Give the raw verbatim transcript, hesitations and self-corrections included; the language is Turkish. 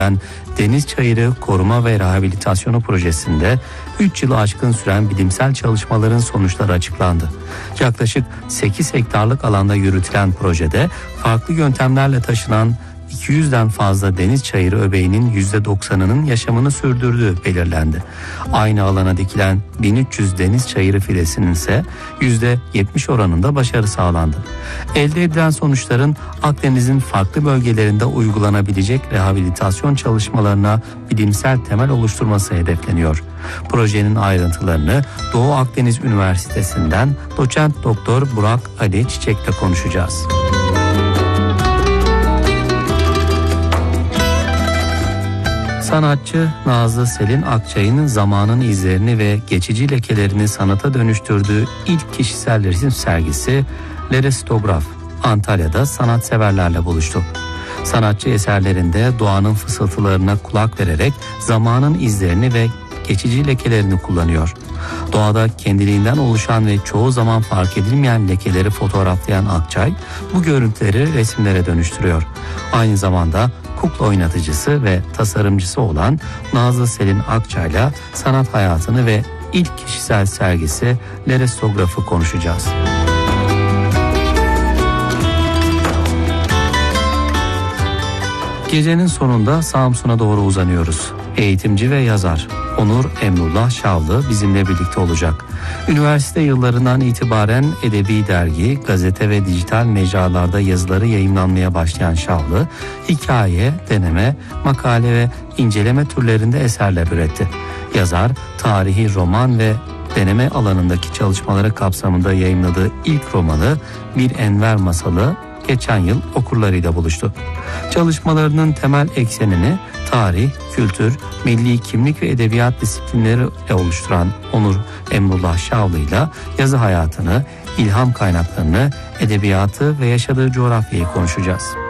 Deniz Çayırı Koruma ve Rehabilitasyonu projesinde üç yılı aşkın süren bilimsel çalışmaların sonuçları açıklandı. Yaklaşık sekiz hektarlık alanda yürütülen projede farklı yöntemlerle taşınan iki yüzden fazla deniz çayırı öbeğinin yüzde doksanının yaşamını sürdürdüğü belirlendi. Aynı alana dikilen bin üç yüz deniz çayırı filesinin ise yüzde yetmiş oranında başarı sağlandı. Elde edilen sonuçların Akdeniz'in farklı bölgelerinde uygulanabilecek rehabilitasyon çalışmalarına bilimsel temel oluşturması hedefleniyor. Projenin ayrıntılarını Doğu Akdeniz Üniversitesi'nden doçent doktor Burak Ali Çiçek'le konuşacağız. Sanatçı Nazlı Selin Akçay'ın zamanın izlerini ve geçici lekelerini sanata dönüştürdüğü ilk kişisel resim sergisi Lerestograf Antalya'da sanatseverlerle buluştu. Sanatçı eserlerinde doğanın fısıltılarına kulak vererek zamanın izlerini ve geçici lekelerini kullanıyor. Doğada kendiliğinden oluşan ve çoğu zaman fark edilmeyen lekeleri fotoğraflayan Akçay bu görüntüleri resimlere dönüştürüyor. Aynı zamanda kukla oynatıcısı ve tasarımcısı olan Nazlı Selin Akçay'la sanat hayatını ve ilk kişisel sergisi Lerestograf'ı konuşacağız. Gecenin sonunda Samsun'a doğru uzanıyoruz. Eğitimci ve yazar Onur Emrullah Şavlı bizimle birlikte olacak. Üniversite yıllarından itibaren edebi dergi, gazete ve dijital mecralarda yazıları yayımlanmaya başlayan Şavlı, hikaye, deneme, makale ve inceleme türlerinde eserler üretti. Yazar, tarihi roman ve deneme alanındaki çalışmaları kapsamında yayımladığı ilk romanı Bir Enver Masalı geçen yıl okurlarıyla buluştu. Çalışmalarının temel eksenini tarih, kültür, milli kimlik ve edebiyat disiplinleri oluşturan Onur Emrullah Şavlı'yla yazı hayatını, ilham kaynaklarını, edebiyatı ve yaşadığı coğrafyayı konuşacağız.